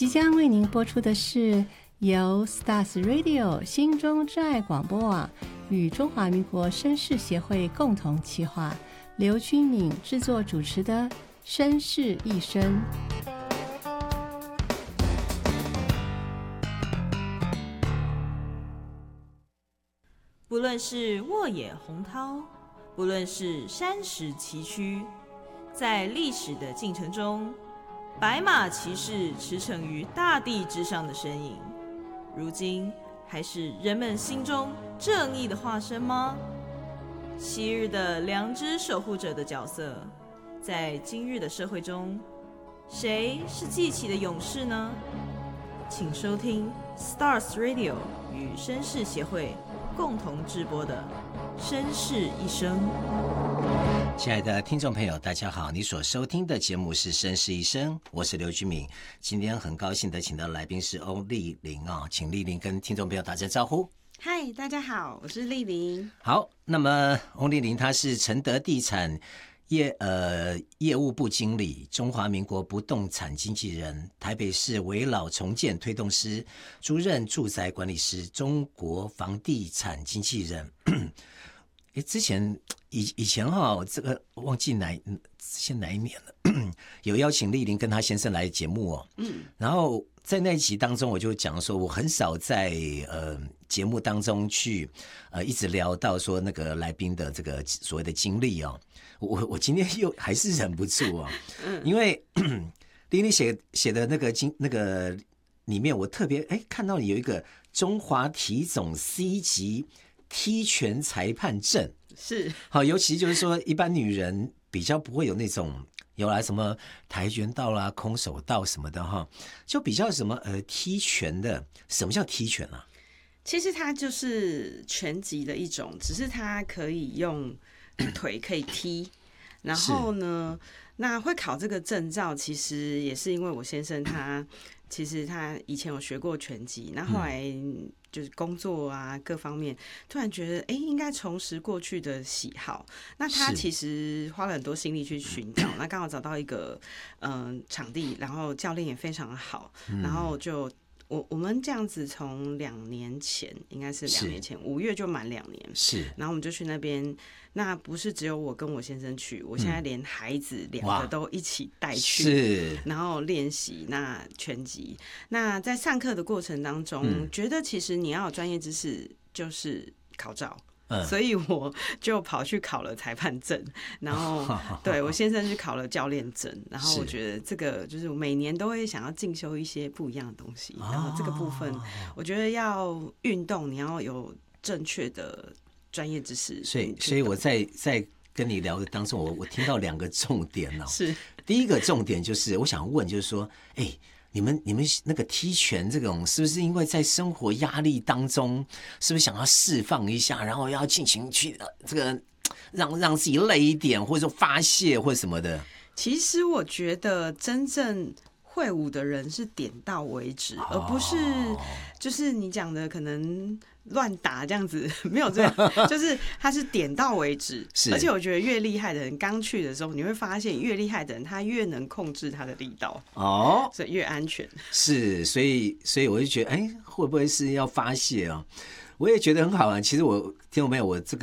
即将为您播出的是由 Stars Radio 心中之爱广播网与中华民国绅士协会共同企划，刘君敏制作主持的《绅士一生》。 不论是沃野洪涛，不论是山石崎岖，在历史的进程中，白马骑士驰骋于大地之上的身影，如今还是人们心中正义的化身吗？昔日的良知守护者的角色，在今日的社会中，谁是记起的勇士呢？请收听 Stars Radio 与绅士协会共同制播的《绅士一生》。 亲爱的听众朋友，大家好，你所收听的节目是《绅士一生》，我是刘君敏。今天很高兴的请到来宾是翁丽玲啊，请丽玲跟听众朋友打声招呼。 嗨，大家好，我是丽玲。 好，那么翁丽玲她是承德地产业务部经理，中华民国不动产经纪人，台北市危老重建推动师，租任住宅管理师，中国房地产经纪人。之前以前这个忘记哪一年了，有邀请丽玲跟她先生来节目哦。然后在那一集当中，我就讲说，我很少在节目当中去一直聊到说那个来宾的这个所谓的经历哦。我今天又还是忍不住哦，因为丽玲写的那个里面，我特别看到你有一个中华体总 C 级踢拳裁判证， 是好，尤其就是说一般女人比较不会有那种有来什么跆拳道啦、空手道什么的哈，就比较什么踢拳的。什么叫踢拳啊？ 其实它就是拳击的一种，只是它可以用腿可以踢。然后呢，那会考这个证照，其实也是因为我先生其实他以前有学过拳击，那后来就是工作啊各方面，突然觉得应该重拾过去的喜好。那他其实花了很多心力去寻找，那刚好找到一个场地，然后教练也非常好，然后就我们这样子从2年前，应该是2年前5月就满2年，是，然后我们就去那边。那不是只有我跟我先生去，我现在连孩子2个都一起带去，是，然后练习那拳击。那在上课的过程当中，觉得其实你要有专业知识，就是考照。所以我就跑去考了裁判证，然后对我先生去考了教练证，然后我觉得这个就是每年都会想要进修一些不一样的东西，然后这个部分我觉得要运动，你要有正确的专业知识。 所以我在跟你聊的当中，我听到2个重点哦。 是， 第一个重点就是我想问，就是说，你们那个踢拳这种，是不是因为在生活压力当中，是不是想要释放一下，然后要尽情去这个让自己累一点，或者说发泄或者什么的？ 其实我觉得真正会武的人是点到为止，而不是就是你讲的可能乱打这样子，没有这样，就是他是点到为止。而且我觉得越厉害的人，刚去的时候你会发现，越厉害的人他越能控制他的力道所以越安全。 是，所以我就觉得，会不会是要发泄哦？我也觉得很好玩。其实我听懂没有？我这个。